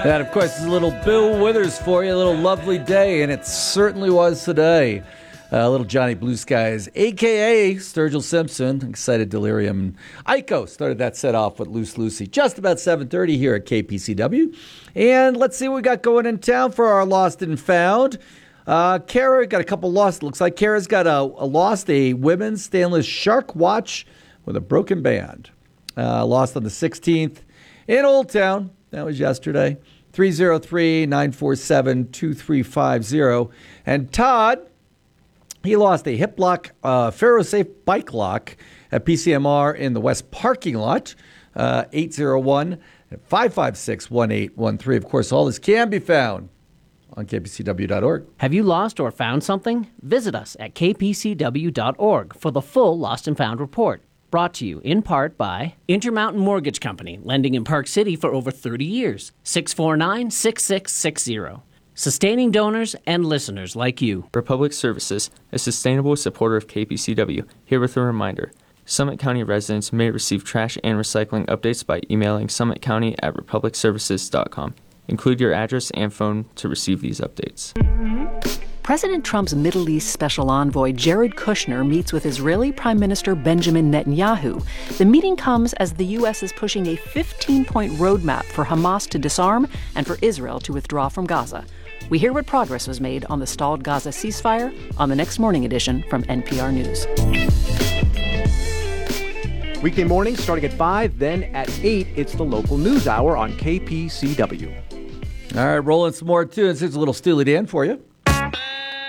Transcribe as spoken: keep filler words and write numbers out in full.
That, of course, is a little Bill Withers for you, a little lovely day, and it certainly was today. A uh, little Johnny Blue Skies, a k a. Sturgill Simpson, Excited Delirium. Iko started that set off with Loose Lucy just about seven thirty here at K P C W. And let's see what we got going in town for our Lost and Found. Uh, Kara got a couple lost. Looks like Kara's got a, a lost a women's stainless shark watch with a broken band. Uh, lost on the sixteenth in Old Town. That was yesterday. three oh three, nine four seven, two three five zero. And Todd, he lost a hip lock, uh, FaraSafe bike lock at P C M R in the West parking lot, uh, eight oh one, five five six, one eight one three. Of course, all this can be found on K P C W dot org. Have you lost or found something? Visit us at K P C W dot org for the full Lost and Found report. Brought to you in part by Intermountain Mortgage Company, lending in Park City for over thirty years. six four nine, six six six zero. Sustaining donors and listeners like you. Republic Services, a sustainable supporter of K P C W, here with a reminder. Summit County residents may receive trash and recycling updates by emailing summit county at republic services dot com. Include your address and phone to receive these updates. President Trump's Middle East special envoy Jared Kushner meets with Israeli Prime Minister Benjamin Netanyahu. The meeting comes as the U S is pushing a fifteen-point roadmap for Hamas to disarm and for Israel to withdraw from Gaza. We hear what progress was made on the stalled Gaza ceasefire on the Next Morning edition from N P R News. Weekday mornings starting at five, then at eight, it's the local news hour on K P C W. All right, rolling some more tunes. Here's a little Steely Dan for you.